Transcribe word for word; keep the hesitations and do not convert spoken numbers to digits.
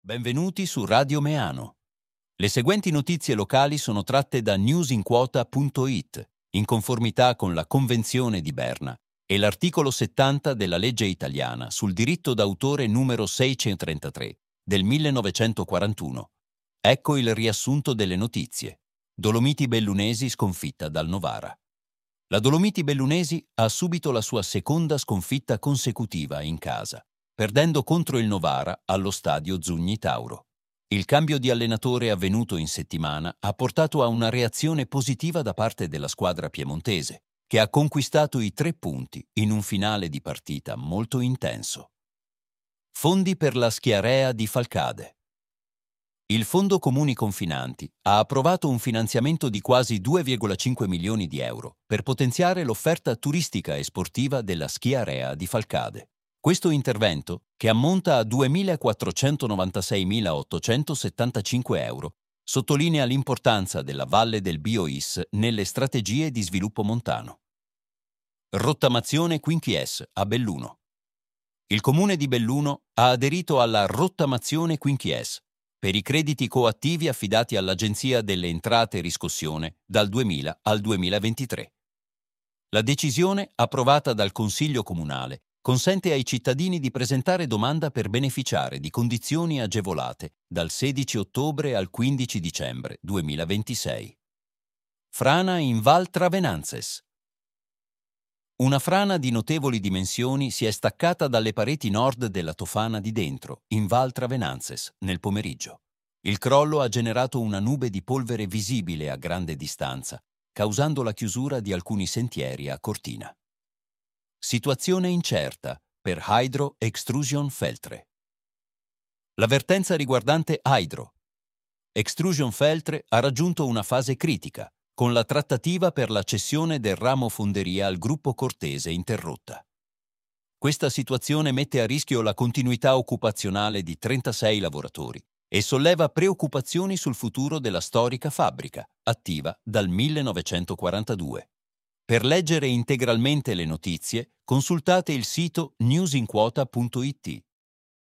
Benvenuti su Radio Meano. Le seguenti notizie locali sono tratte da newsinquota punto it, in conformità con la Convenzione di Berna e l'articolo settanta della legge italiana sul diritto d'autore numero seicentotrentatré del millenovecentoquarantuno. Ecco il riassunto delle notizie. Dolomiti Bellunesi sconfitta dal Novara. La Dolomiti Bellunesi ha subito la sua seconda sconfitta consecutiva in casa, perdendo contro il Novara allo stadio Zugni Tauro. Il cambio di allenatore avvenuto in settimana ha portato a una reazione positiva da parte della squadra piemontese, che ha conquistato i tre punti in un finale di partita molto intenso. Fondi per la Schiarea di Falcade. Il Fondo Comuni Confinanti ha approvato un finanziamento di quasi due virgola cinque milioni di euro per potenziare l'offerta turistica e sportiva della Schiarea di Falcade. Questo intervento, che ammonta a duemilaquattrocentonovantaseimilaottocentosettantacinque euro, sottolinea l'importanza della Valle del Biois nelle strategie di sviluppo montano. Rottamazione Quinquies a Belluno. Il Comune di Belluno ha aderito alla Rottamazione Quinquies per i crediti coattivi affidati all'Agenzia delle Entrate e Riscossione dal duemila al duemilaventitré. La decisione, approvata dal Consiglio Comunale, consente ai cittadini di presentare domanda per beneficiare di condizioni agevolate dal sedici ottobre al quindici dicembre duemilaventisei. Frana in Val Travenanzes. Una frana di notevoli dimensioni si è staccata dalle pareti nord della Tofana di Dentro, in Val Travenanzes, nel pomeriggio. Il crollo ha generato una nube di polvere visibile a grande distanza, causando la chiusura di alcuni sentieri a Cortina. Situazione incerta per Hydro Extrusion Feltre. L'avvertenza riguardante Hydro. Extrusion Feltre ha raggiunto una fase critica, con la trattativa per la cessione del ramo fonderia al gruppo Cortese interrotta. Questa situazione mette a rischio la continuità occupazionale di trentasei lavoratori e solleva preoccupazioni sul futuro della storica fabbrica, attiva dal millenovecentoquarantadue. Per leggere integralmente le notizie, consultate il sito newsinquota punto it.